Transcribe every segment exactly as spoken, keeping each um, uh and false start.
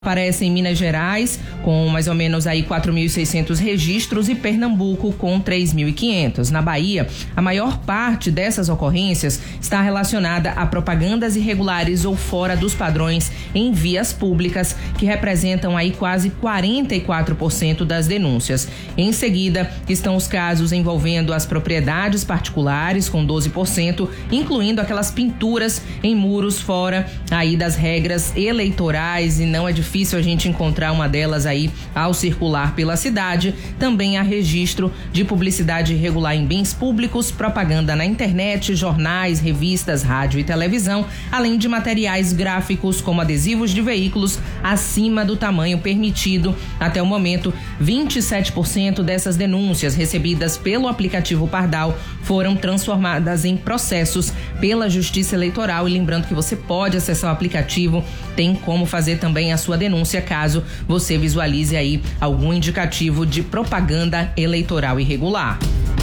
Aparece em Minas Gerais, com mais ou menos aí quatro mil e seiscentos registros, e Pernambuco com três mil e quinhentos. Na Bahia, a maior parte dessas ocorrências está relacionada a propagandas irregulares ou fora dos padrões em vias públicas, que representam aí quase quarenta e quatro por cento das denúncias. Em seguida, estão os casos envolvendo as propriedades particulares, com doze por cento, incluindo aquelas pinturas em muros fora aí das regras eleitorais, e não é difícil difícil a gente encontrar uma delas aí ao circular pela cidade. Também há registro de publicidade irregular em bens públicos, propaganda na internet, jornais, revistas, rádio e televisão, além de materiais gráficos como adesivos de veículos acima do tamanho permitido. Até o momento, vinte e sete por cento dessas denúncias recebidas pelo aplicativo Pardal foram transformadas em processos pela Justiça Eleitoral. E lembrando que você pode acessar o aplicativo, tem como fazer também a sua denúncia caso você visualize aí algum indicativo de propaganda eleitoral irregular.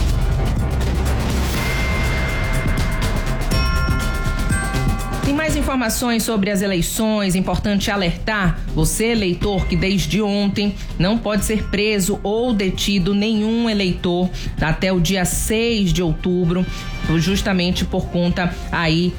Tem mais informações sobre as eleições. Importante alertar você, eleitor, que desde ontem não pode ser preso ou detido nenhum eleitor até o dia seis de outubro, justamente por conta aí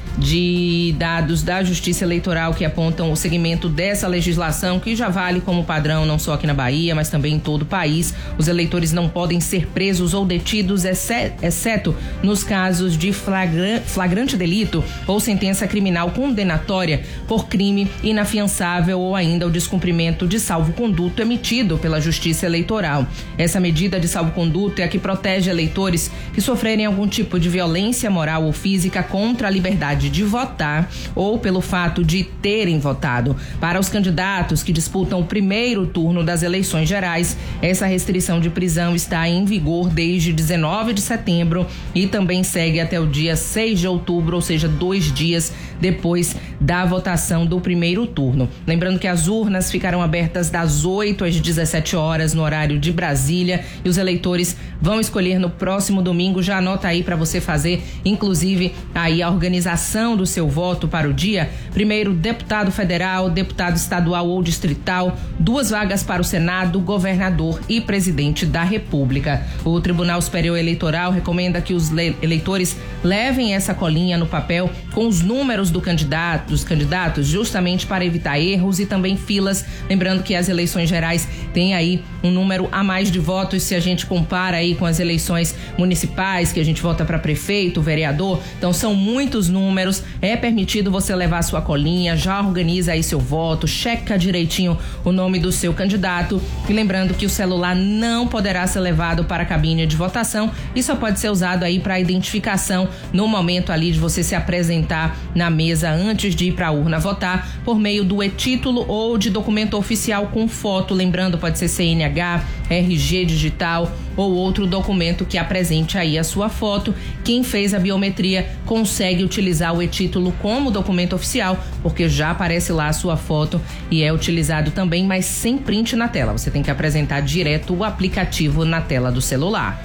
de dados da Justiça Eleitoral que apontam o segmento dessa legislação, que já vale como padrão não só aqui na Bahia, mas também em todo o país. Os eleitores não podem ser presos ou detidos, exceto nos casos de flagrante delito ou sentença criminal condenatória por crime inafiançável, ou ainda o descumprimento de salvo-conduto emitido pela Justiça Eleitoral. Essa medida de salvo-conduto é a que protege eleitores que sofrerem algum tipo de violência moral ou física contra a liberdade de votar, ou pelo fato de terem votado. Para os candidatos que disputam o primeiro turno das eleições gerais, essa restrição de prisão está em vigor desde dezenove de setembro e também segue até o dia seis de outubro, ou seja, dois dias depois da votação do primeiro turno. Lembrando que as urnas ficarão abertas das oito às dezessete horas no horário de Brasília, e os eleitores vão escolher no próximo domingo. Já anota aí para você fazer, inclusive, aí a organização do seu voto para o dia. Primeiro, deputado federal, deputado estadual ou distrital, duas vagas para o Senado, governador e presidente da República. O Tribunal Superior Eleitoral recomenda que os eleitores levem essa colinha no papel com os números do candidato, dos candidatos, justamente para evitar erros e também filas. Lembrando que as eleições gerais têm aí um número a mais de votos se a gente compara aí com as eleições municipais, que a gente vota para prefeito, vereador. Então são muitos números. É permitido você levar sua colinha, já organiza aí seu voto, checa direitinho o nome do seu candidato. E lembrando que o celular não poderá ser levado para a cabine de votação e só pode ser usado aí para identificação no momento ali de você se apresentar na mesa antes de ir para a urna votar, por meio do e-título ou de documento oficial com foto. Lembrando, pode ser C N H, R G digital ou outro documento que apresente aí a sua foto. Quem fez a biometria consegue utilizar o e-título como documento oficial, porque já aparece lá a sua foto e é utilizado também, mas sem print na tela. Você tem que apresentar direto o aplicativo na tela do celular.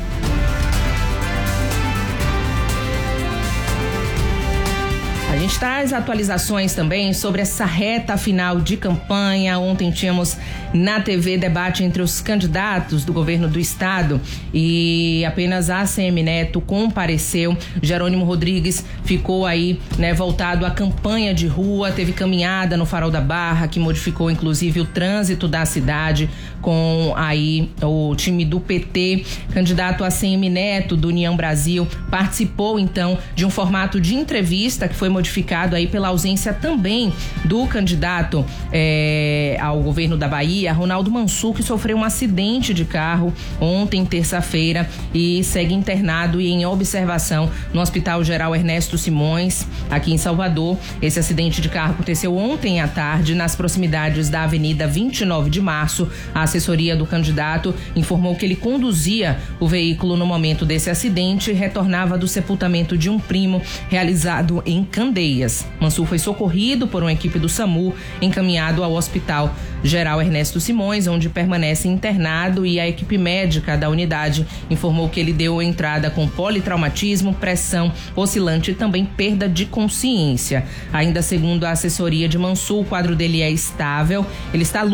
A gente traz atualizações também sobre essa reta final de campanha. Ontem tínhamos na T V debate entre os candidatos do governo do estado e apenas a ACM Neto compareceu. Jerônimo Rodrigues ficou aí, né, voltado à campanha de rua. Teve caminhada no Farol da Barra, que modificou inclusive o trânsito da cidade, com aí o time do P T. Candidato A C M Neto do União Brasil participou então de um formato de entrevista que foi modificado aí pela ausência também do candidato é, ao governo da Bahia, Ronaldo Mansur, que sofreu um acidente de carro ontem, terça-feira, e segue internado e em observação no Hospital Geral Ernesto Simões, aqui em Salvador. Esse acidente de carro aconteceu ontem à tarde nas proximidades da Avenida vinte e nove de março. A assessoria do candidato informou que ele conduzia o veículo no momento desse acidente e retornava do sepultamento de um primo realizado em Candeias. Candeias. Mansur foi socorrido por uma equipe do SAMU, encaminhado ao Hospital Geral Ernesto Simões, onde permanece internado, e a equipe médica da unidade informou que ele deu entrada com politraumatismo, pressão oscilante e também perda de consciência. Ainda segundo a assessoria de Mansur, o quadro dele é estável, ele está